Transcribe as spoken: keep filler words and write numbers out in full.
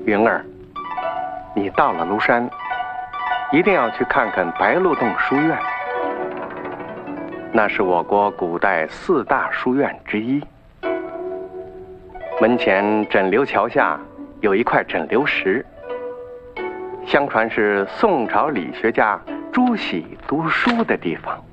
云儿，你到了庐山，一定要去看看白鹿洞书院。那是我国古代四大书院之一。门前枕流桥下有一块枕流石，相传是宋朝理学家朱熹读书的地方。